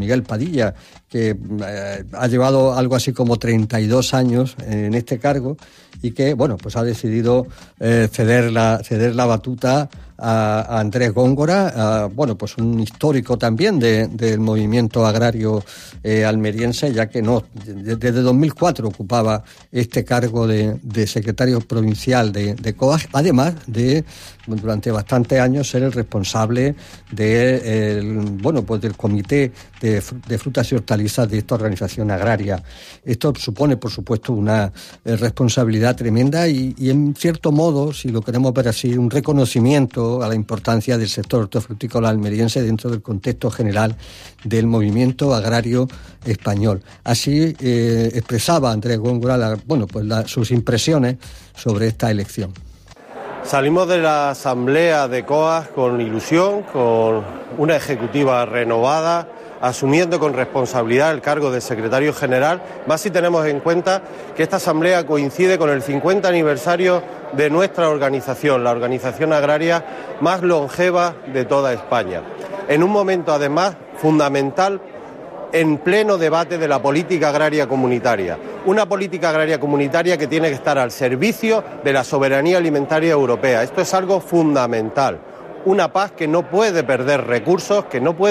Miguel Padilla, que ha llevado algo así como 32 años en este cargo y que, bueno, pues ha decidido ceder la batuta a Andrés Góngora, bueno, pues un histórico también del movimiento agrario almeriense, ya que desde 2004 ocupaba este cargo de secretario provincial de COAG, además de, durante bastantes años, ser el responsable del comité de frutas y hortalizas de esta organización agraria. Esto supone, por supuesto, una responsabilidad tremenda y en cierto modo, si lo queremos ver así, un reconocimiento a la importancia del sector hortofrutícola almeriense dentro del contexto general del movimiento agrario español. Así expresaba Andrés Góngora sus impresiones sobre esta elección. Salimos de la asamblea de COAG con ilusión, con una ejecutiva renovada, asumiendo con responsabilidad el cargo de secretario general, más si tenemos en cuenta que esta asamblea coincide con el 50 aniversario de nuestra organización, la organización agraria más longeva de toda España. En un momento, además, fundamental, en pleno debate de la política agraria comunitaria. Una política agraria comunitaria que tiene que estar al servicio de la soberanía alimentaria europea. Esto es algo fundamental. Una PAC que no puede perder recursos,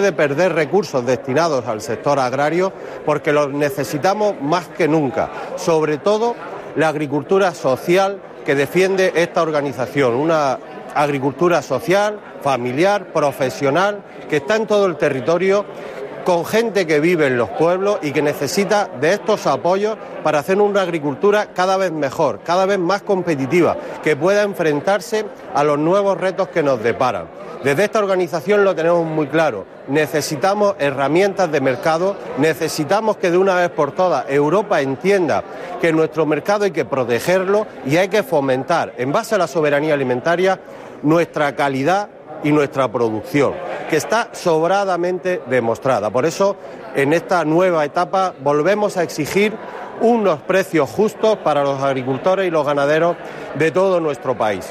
destinados al sector agrario, porque los necesitamos más que nunca. Sobre todo la agricultura social que defiende esta organización, una agricultura social, familiar, profesional, que está en todo el territorio, con gente que vive en los pueblos y que necesita de estos apoyos para hacer una agricultura cada vez mejor, cada vez más competitiva, que pueda enfrentarse a los nuevos retos que nos deparan. Desde esta organización lo tenemos muy claro, necesitamos herramientas de mercado, necesitamos que de una vez por todas Europa entienda que nuestro mercado hay que protegerlo y hay que fomentar, en base a la soberanía alimentaria, nuestra calidad y nuestra producción, que está sobradamente demostrada. Por eso, en esta nueva etapa, volvemos a exigir unos precios justos para los agricultores y los ganaderos de todo nuestro país.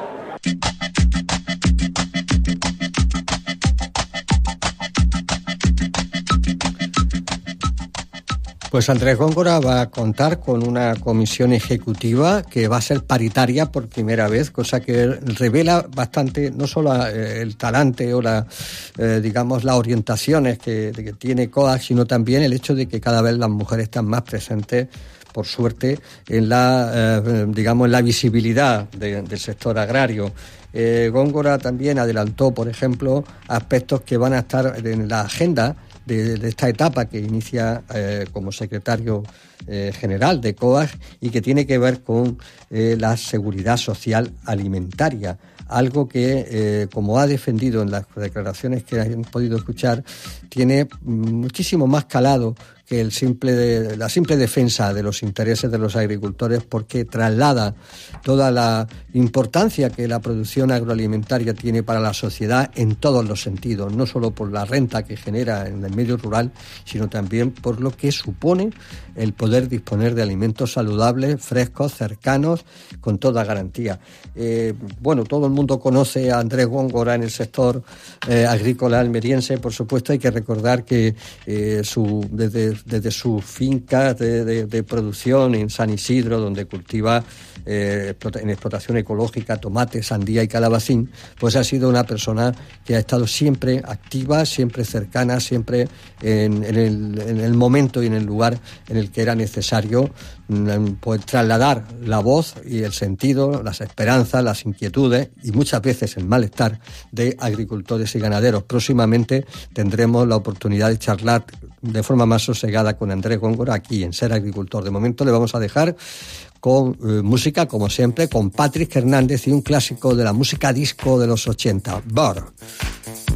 Pues Andrés Góngora va a contar con una comisión ejecutiva que va a ser paritaria por primera vez, cosa que revela bastante no solo el talante o las orientaciones que tiene COAG, sino también el hecho de que cada vez las mujeres están más presentes, por suerte, en la visibilidad del sector agrario. Góngora también adelantó, por ejemplo, aspectos que van a estar en la agenda de esta etapa que inicia como secretario general de COAG y que tiene que ver con la seguridad social alimentaria, algo que, como ha defendido en las declaraciones que han podido escuchar, tiene muchísimo más calado que la simple defensa de los intereses de los agricultores, porque traslada toda la importancia que la producción agroalimentaria tiene para la sociedad en todos los sentidos, no solo por la renta que genera en el medio rural, sino también por lo que supone el poder disponer de alimentos saludables, frescos, cercanos, con toda garantía. Todo el mundo conoce a Andrés Góngora en el sector agrícola almeriense. Por supuesto, hay que recordar que desde su finca de producción en San Isidro, donde cultiva en explotación ecológica tomate, sandía y calabacín, pues ha sido una persona que ha estado siempre activa, siempre cercana, siempre en el momento y en el lugar en el que era necesario pues trasladar la voz y el sentido, las esperanzas, las inquietudes y muchas veces el malestar de agricultores y ganaderos. Próximamente tendremos la oportunidad de charlar de forma más sosegada con Andrés Góngora aquí en Ser Agricultor. De momento le vamos a dejar con música, como siempre, con Patrick Hernández y un clásico de la música disco de los 80, Burr.